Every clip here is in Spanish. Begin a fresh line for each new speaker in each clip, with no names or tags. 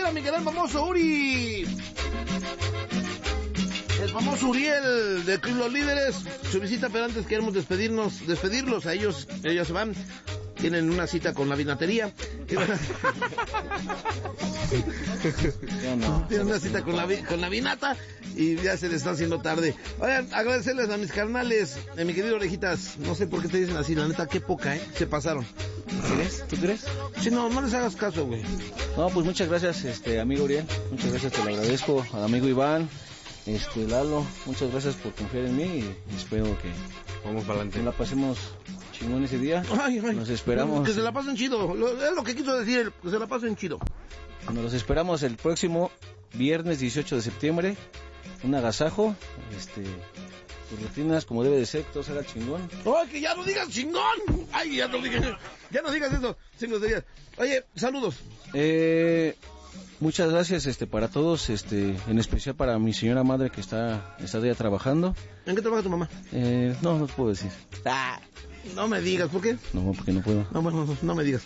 a mi querido famoso Uri. El famoso Uriel de Club Los Líderes, su visita, pero antes queremos despedirlos a ellos se van, tienen una cita con la vinatería. Tienen una cita con la vinata y ya se les está haciendo tarde. Oigan, agradecerles a mis carnales, mi querido Orejitas, no sé por qué te dicen así, la neta, qué poca, se pasaron.
¿Crees? ¿Tú crees?
Sí, no les hagas caso, güey.
No, pues muchas gracias, amigo Uriel, muchas gracias, te lo agradezco, al amigo Iván, Lalo, muchas gracias por confiar en mí y espero que
vamos para adelante.
La pasemos chingón ese día.
Ay.
Nos esperamos.
Que se la pasen chido, es lo que quiso decir, que se la pasen chido.
Nos esperamos el próximo viernes 18 de septiembre, un agasajo, tus rutinas como debe de ser, todo será chingón.
¡Ay, que ya no digas chingón! ¡Ay, ya no digas eso! 5 días. Oye, saludos.
Muchas gracias para todos, en especial para mi señora madre que está ya trabajando.
¿En qué trabaja tu mamá?
No te puedo decir.
No me digas, ¿por qué?
No, porque no puedo.
No, bueno, no me digas.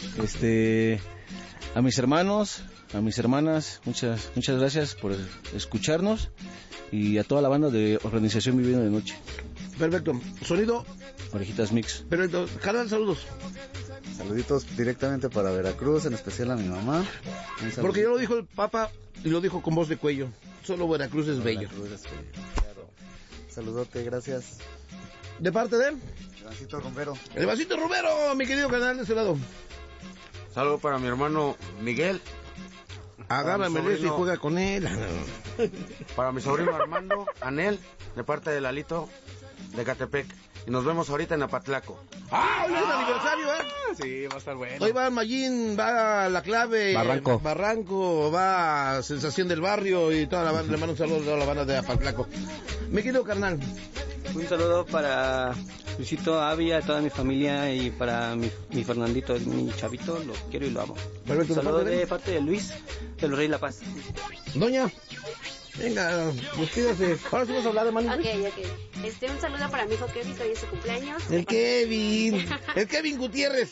A mis hermanos, a mis hermanas, muchas gracias por escucharnos y a toda la banda de Organización Viviendo de Noche.
Perfecto. Sonido.
Orejitas Mix.
Perfecto. Carnal, saludos.
Saluditos directamente para Veracruz, en especial a mi mamá.
Porque ya lo dijo el Papa y lo dijo con voz de cuello. Solo Veracruz es bello.
Claro. Saludote, gracias.
¿De parte de?
Vasito Romero.
El Vasito Romero, mi querido canal de ese lado.
Saludo para mi hermano Miguel.
Agárrame eso y juega con él.
Para mi sobrino Armando, Anel, de parte de Lalito, de Catepec. Y nos vemos ahorita en Apatlaco.
Hoy es el aniversario,
Sí, va a estar bueno.
Hoy va Mayín, va La Clave, Barranco, va Sensación del Barrio y toda la banda. Le mando un saludo a toda la banda de Apatlaco. Mi querido carnal.
Un saludo para Luisito, Avi, a toda mi familia y para mi Fernandito, mi chavito, lo quiero y lo amo.
Perfecto,
un saludo de parte de Luis, de los Reyes La Paz.
Doña, venga, despídase. Ahora sí vamos a hablar de Manu.
Ok. Un saludo para mi hijo Kevin, que hoy es su cumpleaños.
El Kevin Gutiérrez.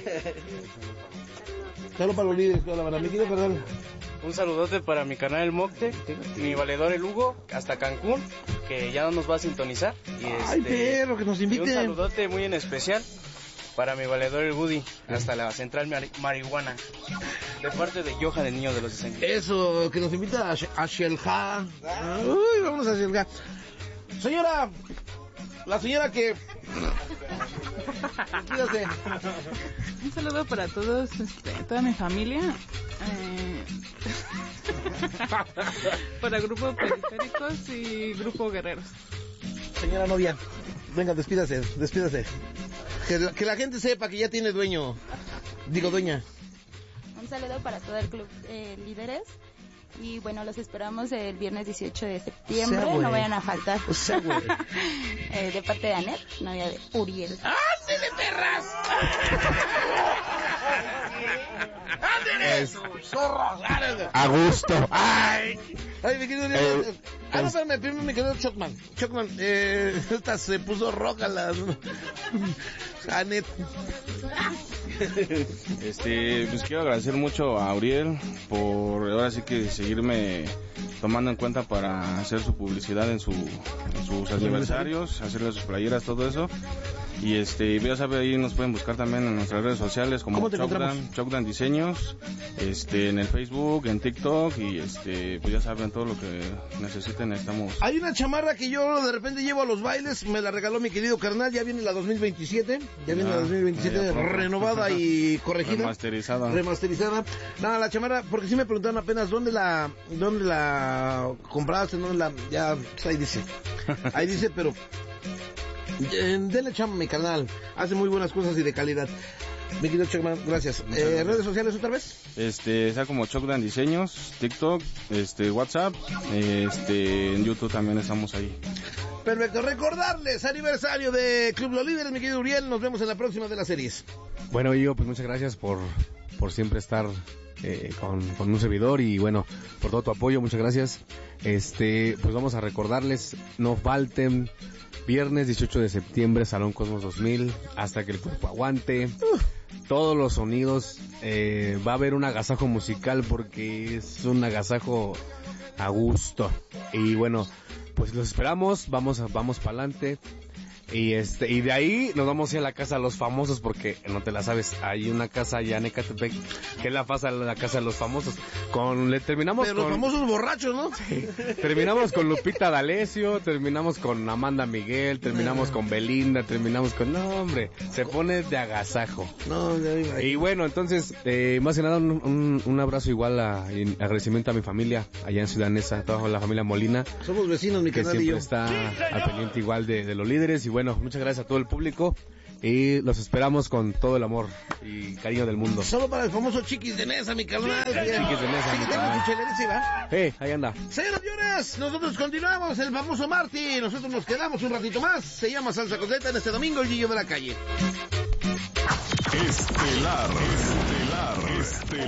Saludos para los líderes, toda la banda. Mi querido carnal.
Un saludote para mi canal El Mocte, mi valedor El Hugo, hasta Cancún, que ya no nos va a sintonizar.
Ay, perro, que nos inviten.
Y un saludote muy en especial para mi valedor El Woody, hasta la central marihuana, de parte de Johan, el niño de los diseños.
Eso, que nos invita a Shelja. Uy, vamos a Shelja. Señora, la señora que... Cuídate.
Un saludo para todos, toda mi familia. Para Grupo Periféricos y Grupo Guerreros.
Señora novia, venga, despídase. Que la gente sepa que ya tiene dueño. Digo, dueña.
Un saludo para todo el club líderes. Y bueno, los esperamos el viernes 18 de septiembre. No vayan a faltar. De parte de Anet, novia de Uriel.
¡Ándele, perras! ¡Ándele! ¡Zorro!
A gusto.
¡Ay, mi querido Uriel! No, espérame, primero me quedó Chocman, esta se puso roja la... Anet.
Pues quiero agradecer mucho a Uriel por ahora sí que seguirme tomando en cuenta para hacer su publicidad en sus aniversarios, hacerle sus playeras, todo eso. Y ya sabe, ahí nos pueden buscar también en nuestras redes sociales como Chocdan Diseños, en el Facebook, en TikTok y pues ya saben, todo lo que necesiten estamos.
Hay una chamarra que yo de repente llevo a los bailes, me la regaló mi querido carnal, ya viene la 2027, renovada y corregida. Remasterizada. Nada, la chamarra, porque sí me preguntaron apenas dónde la compraste, ya pues ahí dice, pero denle chamba, mi canal, hace muy buenas cosas y de calidad. Mi querido Chocman, gracias. ¿Redes sociales otra vez?
Está como Chocdan Diseños, TikTok, WhatsApp, en YouTube también estamos ahí.
Perfecto, recordarles, aniversario de Club Los Líderes, mi querido Uriel, nos vemos en la próxima de las series.
Bueno, yo pues muchas gracias por siempre estar con un servidor y bueno, por todo tu apoyo, muchas gracias. Pues vamos a recordarles, no falten, viernes 18 de septiembre, Salón Cosmos 2000, hasta que el cuerpo aguante. todos los sonidos. Va a haber un agasajo musical porque es un agasajo a gusto. Y bueno, pues los esperamos, vamos para adelante. Y de ahí nos vamos a ir a la casa de los famosos, porque no te la sabes, hay una casa allá en Ecatepec que es la casa de los famosos. Terminamos
pero
con
los famosos borrachos, ¿no?
Sí, terminamos con Lupita D'Alessio, terminamos con Amanda Miguel, terminamos con Belinda, terminamos con... No, hombre, se pone de agasajo.
No,
y bueno, entonces, más que nada, un abrazo igual y agradecimiento a mi familia allá en Ciudad Neza, toda la familia Molina.
Somos vecinos, mi
que
canal y yo.
Está al pendiente igual de los líderes. Y bueno, muchas gracias a todo el público y los esperamos con todo el amor y cariño del mundo.
Solo para el famoso Chiquis de Neza, mi canal.
Chiquis de Neza, mi canal. Ahí anda.
Señores, nosotros continuamos, el famoso Marty. Nosotros nos quedamos un ratito más. Se llama Salsa Completa en este domingo, el Gillo de la Calle.
Estelar.